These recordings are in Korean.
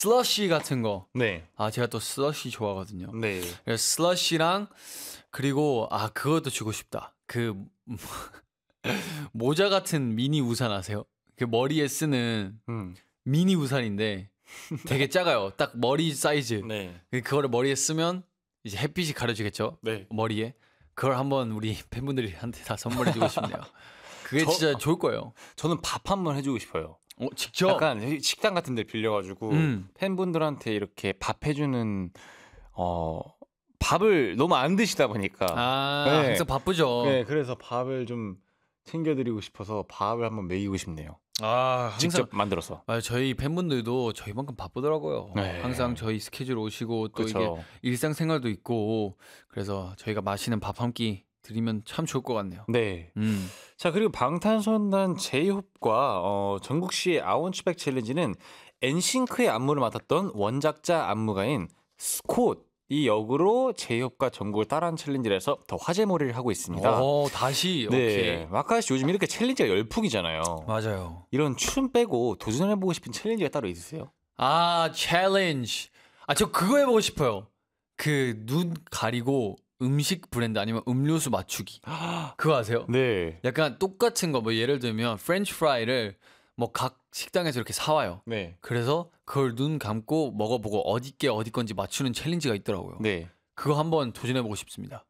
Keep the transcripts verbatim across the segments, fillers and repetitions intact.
슬러시 같은 거. 네. 아 제가 또 슬러시 좋아하거든요. 네. 그래서 슬러시랑 그리고 아 그것도 주고 싶다. 그 모자 같은 미니 우산 아세요? 그 머리에 쓰는 음. 미니 우산인데 되게 작아요. 딱 머리 사이즈. 네. 그거를 머리에 쓰면 이제 햇빛이 가려지겠죠. 네. 머리에. 그걸 한번 우리 팬분들한테 다 선물해주고 싶네요. 그게 저- 진짜 좋을 거예요. 저는 밥 한 번 해주고 싶어요. 어, 직접. 약간 식당 같은 데 빌려가지고 음. 팬분들한테 이렇게 밥 해주는 어 밥을 너무 안 드시다 보니까 아, 네. 항상 바쁘죠. 네, 그래서 밥을 좀 챙겨드리고 싶어서 밥을 한번 먹이고 싶네요. 아, 항상 직접 만들어서. 아, 저희 팬분들도 저희만큼 바쁘더라고요. 네. 항상 저희 스케줄 오시고 또 이게 그렇죠. 일상생활도 있고 그래서 저희가 맛있는 밥 한 끼 드리면 참 좋을 것 같네요. 네. 음. 자, 그리고 방탄소년단 제이홉과 어, 정국 씨의 아원추백 챌린지는 엔싱크의 안무를 맡았던 원작자 안무가인 스콧 이 역으로 제이홉과 정국을 따라한 챌린지를 해서 더 화제몰이를 하고 있습니다. 어, 다시 네, 오케이. 마카시 씨 요즘 이렇게 챌린지가 열풍이잖아요. 맞아요. 이런 춤 빼고 도전해보고 싶은 챌린지가 따로 있으세요? 아, 챌린지. 아, 저 그거 해보고 싶어요. 그 눈 가리고 음식 브랜드 아니면 음료수 맞추기. 그거 아세요? 네. 약간 똑같은 거 뭐 예를 들면 프렌치 프라이를 뭐 각 식당에서 이렇게 사와요. 네. 그래서 그걸 눈 감고 먹어보고 어디 게 어디 건지 맞추는 챌린지가 있더라고요. 네. 그거 한번 도전해보고 싶습니다.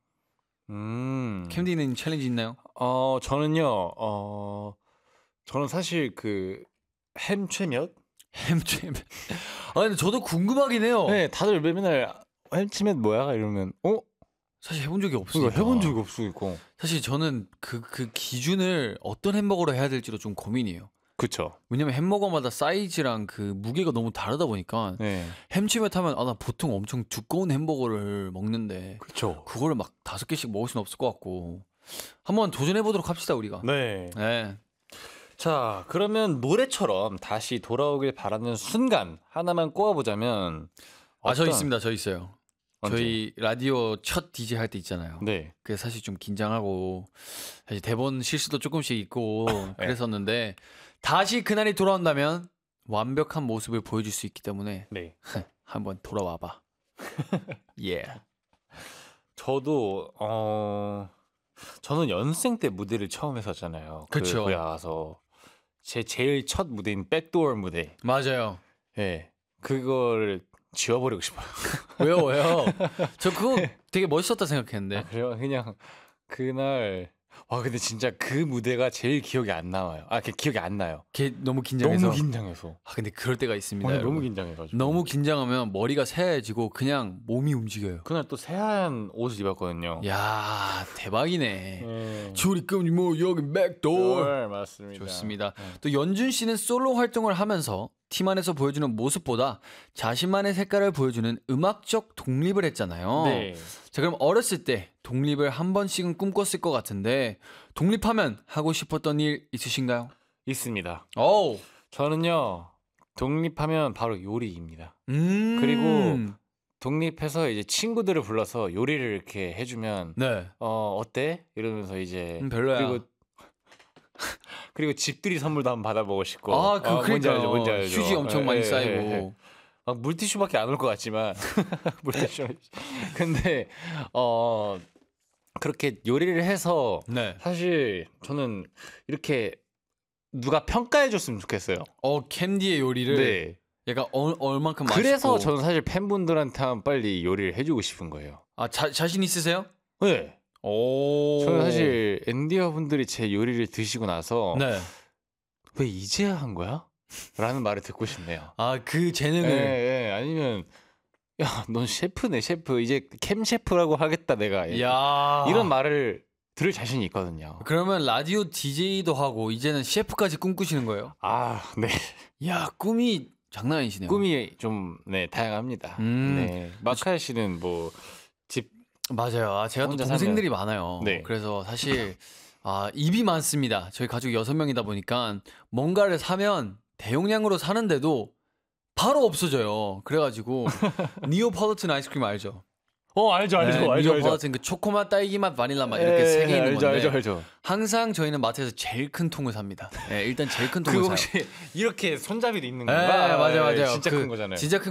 음. 캠디는 챌린지 있나요? 어, 저는요, 어, 저는 사실 그 햄최면? 햄잼. 아 근데 저도 궁금하긴 해요. 네, 다들 맨날 햄치면 뭐야? 이러면 어? 사실 해본 적이 이거 없으니까. 해본 적이 없으니까. 사실 저는 그, 그 기준을 어떤 햄버거로 해야 될지도 좀 고민이에요. 그쵸. 왜냐면 햄버거마다 사이즈랑 그 무게가 너무 다르다 보니까 네. 햄치면 하면 아, 나 보통 엄청 두꺼운 햄버거를 먹는데 그쵸. 그거를 막 다섯 개씩 먹을 수는 없을 것 같고 한번 도전해 보도록 합시다 우리가. 네. 네. 자, 그러면 노래처럼 다시 돌아오길 바라는 순간 하나만 꼽아보자면. 아, 저 어떤- 있습니다. 저 있어요. 언제? 저희 라디오 첫 디제이 할 때 있잖아요. 네. 그게 사실 좀 긴장하고 사실 대본 실수도 조금씩 있고 네. 그랬었는데 다시 그날이 돌아온다면 완벽한 모습을 보여줄 수 있기 때문에 네. 한번 돌아와봐. 예. 저도 어 저는 연습생 때 무대를 처음 했었잖아요. 그쵸. 거기 와서 제 제일 첫 무대인 백도어 무대. 맞아요. 예. 그걸 지워버리고 싶어요. 왜요, 왜요? 저 그거 되게 멋있었다 생각했는데. 아, 그래요? 그냥 그날 와 근데 진짜 그 무대가 제일 기억이 안 나와요. 아, 그 기억이 안 나요. 걔 너무 긴장해서. 너무 긴장해서. 아 근데 그럴 때가 있습니다. 오늘 여러분. 너무 긴장해가지고. 너무 긴장하면 머리가 새하얘지고 그냥 몸이 움직여요. 그날 또 새하얀 옷을 입었거든요. 야 대박이네. 네. 조리금 뭐 여기 백도어. 네, 맞습니다. 좋습니다. 네. 또 연준 씨는 솔로 활동을 하면서 팀 안에서 보여주는 모습보다 자신만의 색깔을 보여주는 음악적 독립을 했잖아요. 네. 자 그럼 어렸을 때 독립을 한 번씩은 꿈꿨을 것 같은데 독립하면 하고 싶었던 일 있으신가요? 있습니다. 오. 저는요 독립하면 바로 요리입니다. 음. 그리고 독립해서 이제 친구들을 불러서 요리를 이렇게 해주면 네. 어 어때? 이러면서 이제 음, 별로야. 그리고 그리고 집들이 선물도 한번 받아보고 싶고. 아, 그 뭔지 그러니까 알죠, 뭔지 알죠. 휴지 엄청 예, 많이 예, 쌓이고. 예, 예. 막 물티슈밖에 안 올 것 같지만 물티슈. 근데 어 그렇게 요리를 해서 네. 사실 저는 이렇게 누가 평가해줬으면 좋겠어요. 어 캔디의 요리를 네. 약간 어, 얼만큼 맛있고. 그래서 저는 사실 팬분들한테 한 빨리 요리를 해주고 싶은 거예요. 아 자, 자신 있으세요? 네. 오. 저는 사실 엔디어 분들이 제 요리를 드시고 나서 네. 왜 이제야 한 거야? 라는 말을 듣고 싶네요. 아 그 재능을. 예, 예. 아니면 야, 넌 셰프네, 셰프. 이제 캠 셰프라고 하겠다, 내가. 야. 이런 말을 들을 자신이 있거든요. 그러면 라디오 디제이도 하고 이제는 셰프까지 꿈꾸시는 거예요? 아, 네. 야 꿈이 장난 아니시네요. 꿈이 좀 네, 다양합니다. 음. 네. 마카야 씨는 뭐 집 맞아요. 아, 제가 또 혼자 동생들이 살면- 많아요. 네. 그래서 사실 아, 입이 많습니다. 저희 가족 여섯 명이다 보니까 뭔가를 사면 대용량으로 사는데도 바로 없어져요. 그래가지고 니오폴리탄 아이스크림 알죠? 어 알죠 알죠 네, 알죠 알죠. 버튼 그 초코맛, 딸기맛, 바닐라 맛 이렇게 세 개 있는 알죠 건데 알죠 알죠. 항상 저희는 마트에서 제일 큰 통을 삽니다. 네, 일단 제일 큰 통을 그 사요. 혹시 이렇게 손잡이도 있는 네, 건가? 맞아요, 예, 맞아요. 진짜 그 큰 거잖아요. 진짜 큰